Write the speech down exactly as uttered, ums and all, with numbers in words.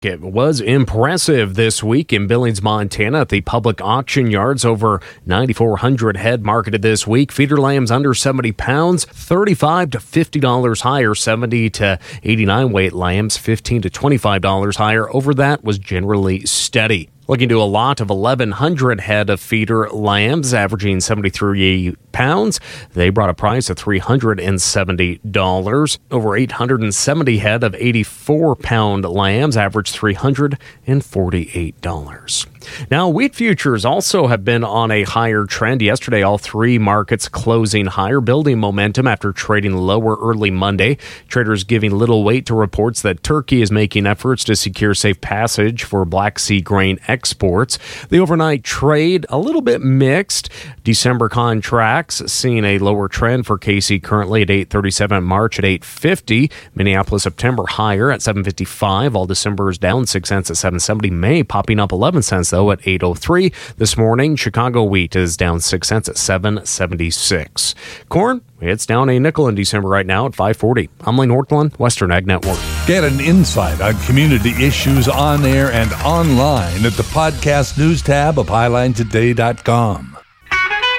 It was impressive this week in Billings, Montana at the public auction yards. Over nine thousand four hundred head marketed this week. Feeder lambs under seventy pounds, thirty-five to fifty dollars higher. seventy to eighty-nine weight lambs, fifteen to twenty-five dollars higher. Over that was generally steady. Looking to a lot of eleven hundred head of feeder lambs, averaging seventy-three pounds. They brought a price of three hundred seventy dollars. Over eight hundred seventy head of eighty-four pound lambs, averaged three hundred forty-eight dollars. Now, wheat futures also have been on a higher trend. Yesterday, all three markets closing higher, building momentum after trading lower early Monday. Traders giving little weight to reports that Turkey is making efforts to secure safe passage for Black Sea grain exports. The overnight trade, a little bit mixed. December contracts seeing a lower trend for K C currently at eight thirty-seven, March at eight fifty. Minneapolis September higher at seven fifty-five. All December is down six cents at seven seventy. May popping up eleven cents though at eight oh three. This morning, Chicago wheat is down six cents at seven seventy-six. Corn, it's down a nickel in December right now at five forty. I'm Lane Hortland, Western Ag Network. Get an insight on community issues on air and online at the podcast news tab of highline today dot com.